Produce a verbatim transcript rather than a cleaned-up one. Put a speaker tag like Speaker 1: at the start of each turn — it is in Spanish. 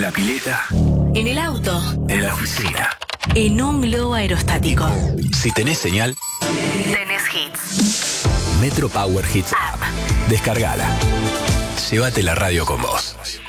Speaker 1: la pileta,
Speaker 2: en el auto,
Speaker 1: en la oficina,
Speaker 2: en un globo aerostático.
Speaker 1: Si tenés señal,
Speaker 2: Tenés hits.
Speaker 1: Metro Power Hits App. Descargala. Llévate la radio con vos.